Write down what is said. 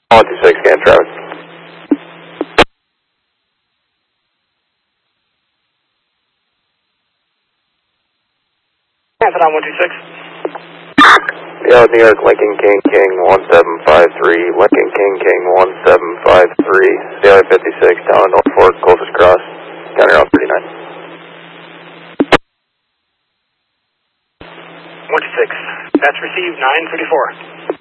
126, scan traffic. Cancel on 126. Yeah, New York, Lincoln King King 1753, Lincoln King King 1753, Daily 56, down in North Fork, closest cross, county route 39. 126, that's received 934.